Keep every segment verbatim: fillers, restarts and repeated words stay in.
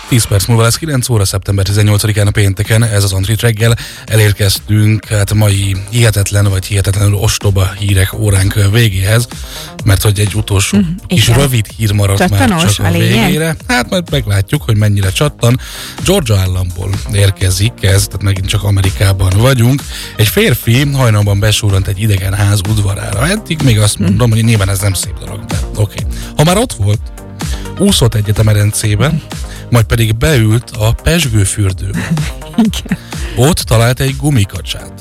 tíz perc múlva lesz kilenc óra, szeptember tizennyolcadikán a pénteken, ez az Antrit reggel. Elérkeztünk hát mai hihetetlen vagy hihetetlenül ostoba hírek óránk végéhez, mert hogy egy utolsó mm, kis igen. rövid hír maradt Csattanos, már csak a, a végére. Hát majd meglátjuk, hogy mennyire csattan. Georgia államból érkezik ez, tehát megint csak Amerikában vagyunk. Egy férfi hajnalban besúrant egy idegen ház udvarára. Eddig még azt mondom, mm. hogy nyilván ez nem szép dolog, de oké. Okay. Ha már ott volt, úszott egyet a medencében, majd pedig beült a pezsgőfürdőbe. Igen. Ott talált egy gumikacsát.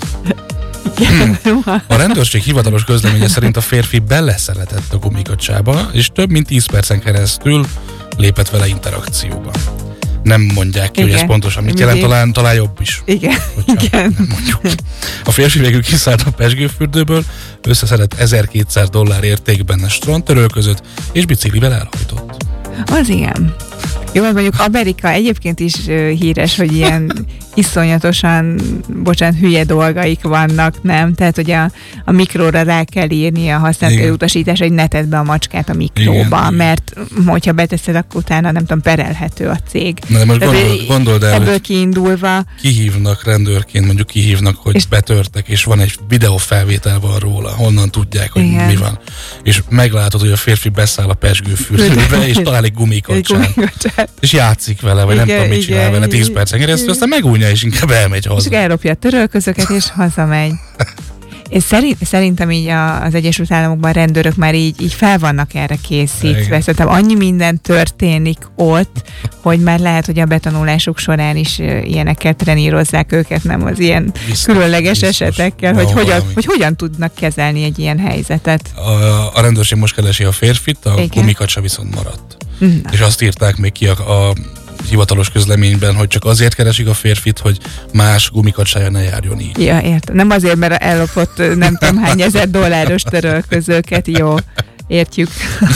Igen. A rendőrség hivatalos közleménye szerint a férfi beleszeretett a gumikacsába, és több mint tíz percen keresztül lépett vele interakcióba. Nem mondják ki, igen. hogy ez pontosan mit jelent, talán, talán jobb is. Igen. Igen. Nem mondjuk. A férfi végül kiszállt a pezsgőfürdőből, összeszedett ezerkétszáz dollár értékben strandtörölközött, és biciklivel elhajtott. Az igen. Jó, mert mondjuk Amerika egyébként is uh, híres, hogy ilyen iszonyatosan, bocsánat, hülye dolgaik vannak, nem? Tehát, hogy a, a mikróra rá kell írni a használati utasítás, hogy ne tedd be a macskát a mikróba, igen, mert igen. hogyha beteszed, akkor utána, nem tudom, perelhető a cég. Na, de most gondol, gondold el, ebből kiindulva. Kihívnak rendőrként, mondjuk kihívnak, hogy és betörtek, és van egy videófelvétel van róla, honnan tudják, hogy igen. mi van. És meglátod, hogy a férfi beszáll a pezsgőfürdőbe, és talál egy gumikacsát. És játszik vele, vagy igen, nem tudom, mit igen, csinál vele tíz percen keresztül, aztán megújja, és inkább elmegy haza. És elropja a törölközöket, és hazamegy. És szerint, szerintem így a, az Egyesült Államokban rendőrök már így, így fel vannak erre készítve. Szerintem annyi minden történik ott, hogy már lehet, hogy a betanulásuk során is ilyenekkel trenírozzák őket, nem az ilyen biztos, különleges biztos. esetekkel, hogy hogyan, hogy hogyan tudnak kezelni egy ilyen helyzetet. A, a rendőrség most keresi a férfit, a gumikacsa viszont maradt. Na. És azt írták még ki a, a hivatalos közleményben, hogy csak azért keresik a férfit, hogy más gumikacsája ne járjon így. Ja, értem. Nem azért, mert ellopott nem tudom hány ezer dolláros törölközőket, jó. Értjük.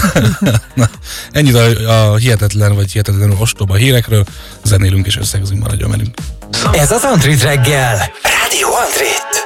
Na, ennyit a, a hihetetlen vagy hihetetlenül ostoba hírekről. Zenélünk és összegzünk, maradjon velünk. Ez az Antrit reggel. Rádió Antrit.